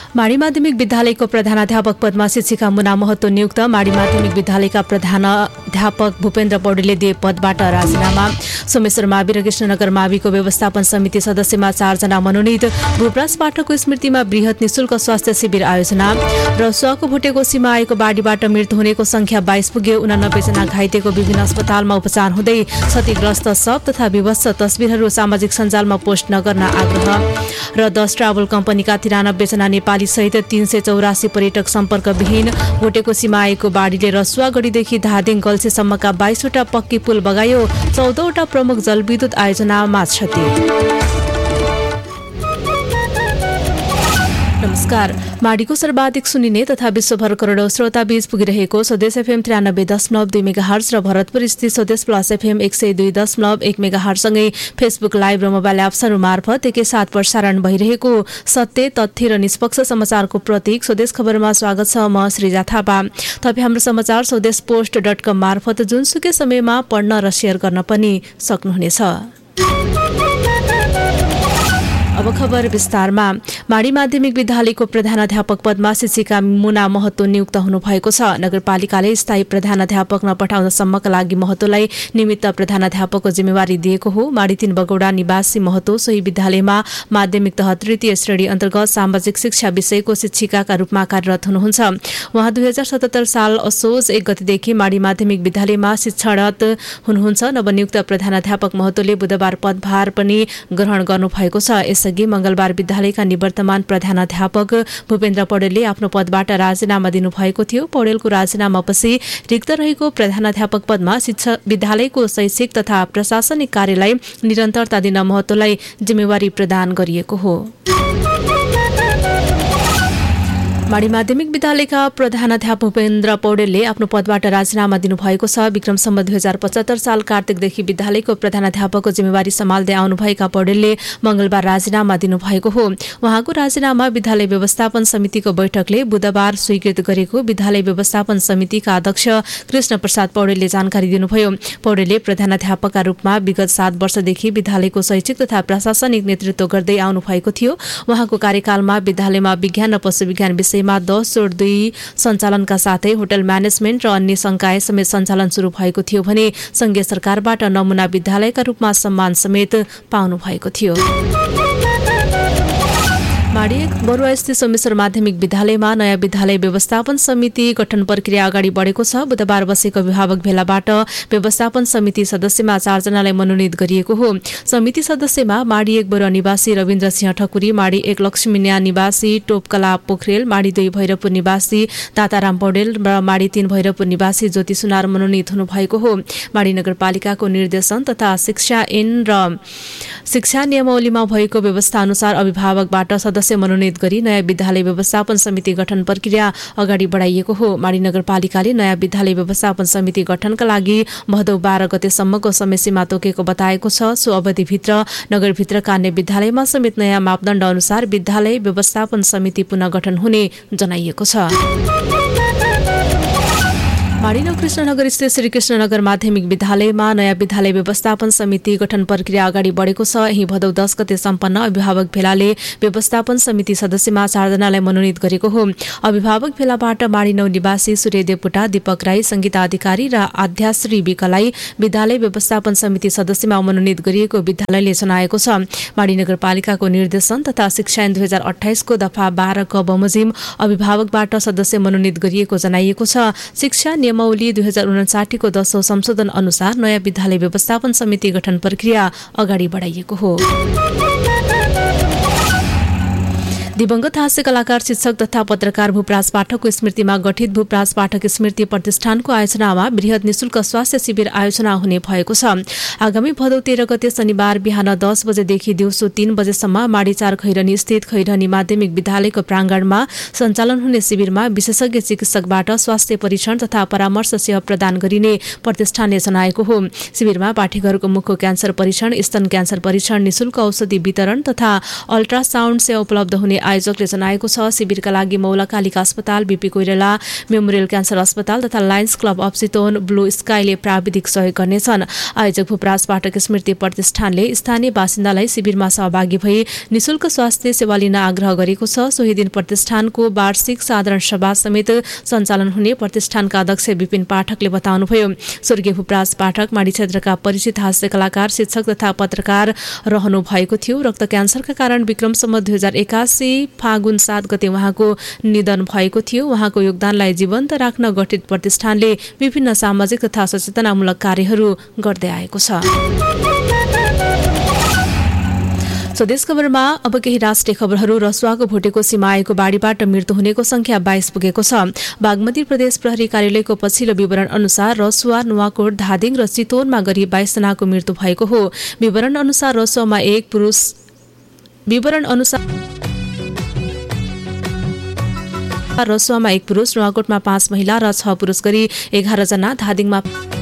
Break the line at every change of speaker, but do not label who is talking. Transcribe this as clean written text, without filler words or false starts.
माडी माध्यमिक विद्यालयको प्रधानाध्यापक पदमा शिक्षिका मुना महतो नियुक्त। माडी माध्यमिक विद्यालयका प्रधानाध्यापक भूपेन्द्र पौडेलले दिए पदबाट राजीनामा। सोमेश्वर मावि र कृष्णनगर माविको व्यवस्थापन समिति सदस्यमा 4 जना मनोनित। भूपराज पाठकको स्मृतिमा बृहत निशुल्क स्वास्थ्य शिविर आयोजना। रसुवाको भुटेकोसीमा आएको बाढीबाट मृत्यु हुनेको संख्या 22 पुग्यो। 89 जना घाइतेको विभिन्न अस्पतालमा उपचार हुँदै। क्षतिग्रस्त शव तथा विभत्स तस्बिरहरू सामाजिक सञ्जालमा पोस्ट नगर्न आग्रह। र 10 ट्राभल कम्पनीका 93 जना नेपाली सहित 384 पर्यटक सम्पर्कविहीन। भुटेकोसीमा आएको बाढीले रसुवागढीदेखि धादिङ गल्सेसम्मका 22 वटा पक्की पुल बगायो। 14 वटा प्रमुख जलविद्युत आयोजनामा क्षति। नमस्कार। माडीको सर्वाधिक सुनिने तथा विश्वभर करोडौं श्रोता बीच पुगिरहेको स्वदेश एफएम 93.2 मेगाहर्ज र भरतपुर स्थित स्वदेश प्लस एफएम 102.1 मेगाहर्ज सँगै फेसबुक लाइभ र मोबाइल एप्सहरू मार्फत एकैसाथ प्रसारण भइरहेको सत्य, तथ्य र निष्पक्ष समाचारको प्रतीक स्वदेश खबरमा स्वागत छ। म श्रीजा थापा। तपाईँ हाम्रो समाचार स्वदेशपोस्ट.com मार्फत जुनसुकै समयमा पढ्न र शेयर गर्न पनि सक्नुहुनेछ। अब खबर विस्तारमा। माडी माध्यमिक विद्यालयको प्रधानाध्यापक पदमा शिक्षिका मुना महतो नियुक्त हुनुभएको छ। नगरपालिकाले स्थायी प्रधानाध्यापक नपठाउनसम्मका लागि महतोलाई निमित्त प्रधानाध्यापकको जिम्मेवारी दिएको हो। माडी 3 बगौडा निवासी महतो सोही विद्यालयमा माध्यमिक तह तृतीय श्रेणी अन्तर्गत सामाजिक शिक्षा विषयको शिक्षिकाका रूपमा कार्यरत हुनुहुन्छ। उहाँ 2077 साल असोज 1 गतेदेखि माडी माध्यमिक विद्यालयमा शिक्षारत हुनुहुन्छ। नवनियुक्त प्रधानाध्यापक महतोले बुधबार पदभार पनि ग्रहण गर्नुभएको छ। यसअघि मंगलबार विद्यालयका निवर्तमान प्रधानाध्यापक भूपेन्द्र पौडेलले आफ्नो पदबाट राजीनामा दिनुभएको थियो। पौडेलको राजीनामापछि रिक्त रहेको प्रधानाध्यापक पदमा विद्यालयको शैक्षिक तथा प्रशासनिक कार्यलाई निरन्तरता दिन महतोलाई जिम्मेवारी प्रदान गरिएको हो। माडी माध्यमिक विद्यालयका प्रधानाध्यापक भूपेन्द्र पौडेलले आफ्नो पदबाट राजीनामा दिनुभएको छ। विक्रम सम्वत 2075 साल कार्तिकदेखि विद्यालयको प्रधानाध्यापकको जिम्मेवारी सम्हाल्दै आउनुभएका पौडेलले मंगलबार राजीनामा दिनुभएको हो। उहाँको राजीनामा विद्यालय व्यवस्थापन समितिको बैठकले बुधबार स्वीकृत गरेको विद्यालय व्यवस्थापन समितिका अध्यक्ष कृष्ण प्रसाद पौडेलले जानकारी दिनुभयो। पौडेलले प्रधानाध्यापकका रूपमा विगत 7 वर्षदेखि विद्यालयको शैक्षिक तथा प्रशासनिक नेतृत्व गर्दै आउनुभएको थियो। उहाँको कार्यकालमा विद्यालयमा विज्ञान र पशुविज्ञान विषयमा 10/2 सञ्चालनका साथै होटल म्यानेजमेन्ट र अन्य संकाय समेत सञ्चालन शुरू भएको थियो भने संघीय सरकारबाट नमुना विद्यालयका रूपमा सम्मान समेत पाउनु भएको थियो। माडी बरुवा स्थित सोमेश्वर माध्यमिक विद्यालयमा नयाँ विद्यालय व्यवस्थापन समिति गठन प्रक्रिया अगाडि बढेको छ। बुधबार बसेको अभिभावक भेलाबाट व्यवस्थापन समिति सदस्यमा 4 जनालाई मनोनित गरिएको हो। समिति सदस्यमा माडी 1 बरुवा निवासी रविन्द्र सिंह ठकुरी, माडी 1 लक्ष्मीन्या निवासी टोपकला पोखरेल, माडी 2 भैरवपुर निवासी दाताराम पौडेल र माडी 3 भैरवपुर निवासी ज्योति सुनार मनोनित हुनुभएको हो। माडी नगरपालिकाको निर्देशन तथा शिक्षा ऐन र शिक्षा नियमावलीमा भएको व्यवस्था अनुसार अभिभावकबाट सदस्य मनोनित गरी नयाँ विद्यालय व्यवस्थापन समिति गठन प्रक्रिया अगाडि बढाइएको हो। माडी नगरपालिकाले नयाँ विद्यालय व्यवस्थापन समिति गठनका लागि भदौ 12 गतेसम्मको समयसीमा तोकेको बताएको छ। सो अवधिभित्र नगरभित्रका अन्य विद्यालयमा समेत नयाँ मापदण्ड अनुसार विद्यालय व्यवस्थापन समिति पुनः गठन हुने जनाइएको छ। माडी कृष्णनगर स्थित श्री कृष्णनगर माध्यमिक विद्यालयमा नयाँ विद्यालय व्यवस्थापन समिति गठन प्रक्रिया अगाडि बढेको छ। यही भदौ 10 गते सम्पन्न अभिभावक भेलाले व्यवस्थापन समिति सदस्यमा 4 जनालाई मनोनित गरेको हो। अभिभावक भेलाबाट माडी 9 निवासी सूर्य देवकोटा, दीपक राई, संगीता अधिकारी र आध्याश्री विकलाई विद्यालय व्यवस्थापन समिति सदस्यमा मनोनित गरिएको विद्यालयले जनाएको छ। माडी नगरपालिकाको निर्देशन तथा शिक्षा ऐन 2028 को दफा 12 क बमोजिम अभिभावकबाट सदस्य मनोनित गरिएको जनाइएको छ। शिक्षा नियमावली 2059 को 10औं संशोधन अनुसार नयाँ विद्यालय व्यवस्थापन समिति गठन प्रक्रिया अगाडि बढाइएको हो। दिवंगत हास्य कलाकार, शिक्षक तथा पत्रकार भूपराज पाठकको स्मृतिमा गठित भूपराज पाठक स्मृति प्रतिष्ठानको आयोजनामा बृहत निशुल्क स्वास्थ्य शिविर आयोजना हुने भएको छ। आगामी भदौ 13 गते शनिबार बिहान 10 बजेदेखि दिउँसो 3 बजेसम्म माडी 4 खैरनी स्थित खैरनी माध्यमिक विद्यालयको प्राङ्गणमा सञ्चालन हुने शिविरमा विशेषज्ञ चिकित्सकबाट स्वास्थ्य परीक्षण तथा परामर्श सेवा प्रदान गरिने प्रतिष्ठानले जनाएको हो। शिविरमा पाठकहरूको मुखको क्यान्सर परीक्षण, स्तन क्यान्सर परीक्षण, निशुल्क औषधि वितरण तथा अल्ट्रासाउन्ड सेवा उपलब्ध हुने आयोजकले जनाएको छ। शिविरका लागि मौला कालिका अस्पताल, बीपी कोइराला मेमोरियल क्यान्सर अस्पताल तथा Lions club of Chitwan, blue स्काईले प्राविधिक सहयोग गर्नेछन्। आयोजक भूपराज पाठक स्मृति प्रतिष्ठानले स्थानीय बासिन्दालाई शिविरमा सहभागी भई निशुल्क स्वास्थ्य सेवा लिन आग्रह गरेको छ। सोही दिन प्रतिष्ठानको वार्षिक साधारण सभा समेत सञ्चालन हुने प्रतिष्ठानका अध्यक्ष विपिन पाठकले बताउनुभयो। स्वर्गीय भूपराज पाठक माडी क्षेत्रका परिचित हास्य कलाकार, शिक्षक तथा पत्रकार रहनु भएको थियो। रक्त क्यान्सरका कारण विक्रमसम्म 2081 फागुन 7 गते उहाँको निधन भएको थियो। उहाँको योगदानलाई जीवन्त राख्न गठित प्रतिष्ठानले विभिन्न सामाजिक तथा सचेतनामूलक कार्यहरू गर्दै आएको छ। स्वदेश खबरमा अब केही राष्ट्रिय खबरहरू। रसुवाको भुटेको सीमा आएको बाढीबाट मृत्यु हुनेको संख्या 22 पुगेको छ। बागमती प्रदेश प्रहरी कार्यालयको पछिल्लो विवरण अनुसार रसुवा, नुवाकोट, धादिङ र चितवनमा गरी 22 जनाको मृत्यु भएको हो। विवरण अनुसार रसुवामा एक पुरुष, नुवाकोटमा 5 महिला र 6 पुरुष गरी 11 जना, धादिङमा